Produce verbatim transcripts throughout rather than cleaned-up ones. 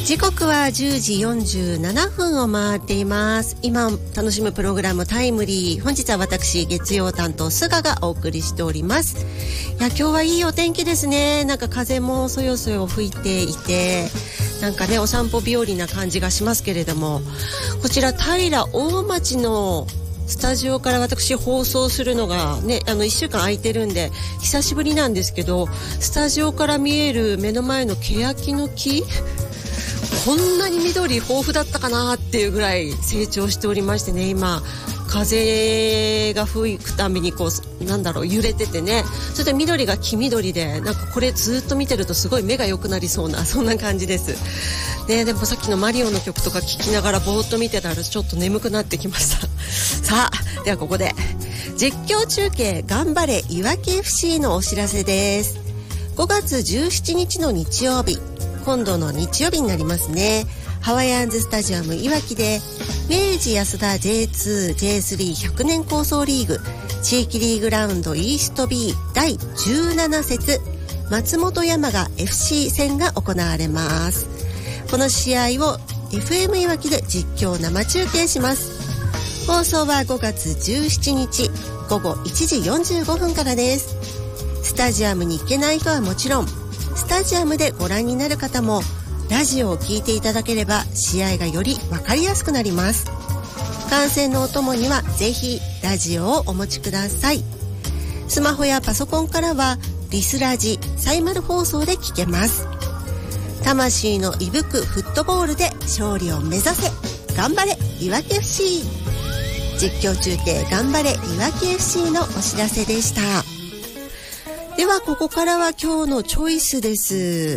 時刻はじゅうじよんじゅうななふんを回っています。今楽しむプログラムタイムリー、本日は私月曜担当菅がお送りしております。いや今日はいいお天気ですね。なんか風もそよそよ吹いていて、なんかねお散歩日和な感じがしますけれども、こちら平大町のスタジオから私放送するのがね、あのいっしゅうかん空いてるんで久しぶりなんですけど、スタジオから見える目の前の欅の木、こんなに緑豊富だったかなっていうぐらい成長しておりましてね、今風が吹くたびにこうなんだろう揺れててね、それで緑が黄緑で、なんかこれずっと見てるとすごい目が良くなりそうなそんな感じですね。でもさっきのマリオの曲とか聴きながらぼーっと見てたらちょっと眠くなってきましたさあではここで実況中継頑張れいわき エフシー のお知らせです。ごがつじゅうしちにちの日曜日、今度の日曜日になりますね。ハワイアンズスタジアムいわきで明治安田 ジェイツー、ジェイスリーひゃくねん構想リーグ地域リーグラウンドイースト B だいじゅうなな節松本山雅 エフシー 戦が行われます。この試合を エフエム いわきで実況生中継します。放送はごがつじゅうしちにちごごいちじよんじゅうごふんからです。スタジアムに行けない人はもちろん、スタジアムでご覧になる方もラジオを聞いていただければ試合がより分かりやすくなります。観戦のお供にはぜひラジオをお持ちください。スマホやパソコンからはリスラジサイマル放送で聞けます。魂の息吹くフットボールで勝利を目指せ、頑張れいわき エフシー。 実況中継頑張れいわき エフシー のお知らせでした。ではここからは今日のチョイスです。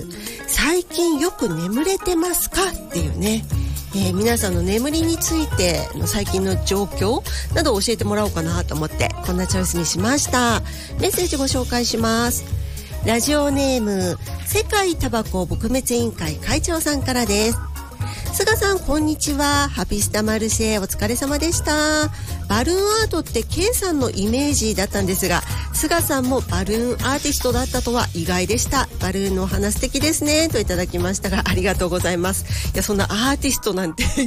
最近よく眠れてますかっていうね、えー、皆さんの眠りについての最近の状況などを教えてもらおうかなと思ってこんなチョイスにしました。メッセージご紹介します。ラジオネーム世界タバコ撲滅委員会会長さんからです。菅さんこんにちは、ハピスタマルシェお疲れ様でした。バルーンアートって K さんのイメージだったんですが、菅さんもバルーンアーティストだったとは意外でした。バルーンのお花素敵ですねといただきましたが、ありがとうございます。いやそんなアーティストなんて